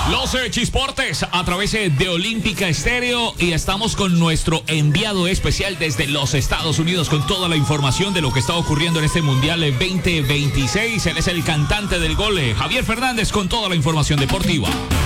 Los Chisportes a través de Olímpica Estéreo y estamos con nuestro enviado especial desde los Estados Unidos con toda la información de lo que está ocurriendo en este Mundial 2026. Él es el cantante del gol, Javier Fernández, con toda la información deportiva.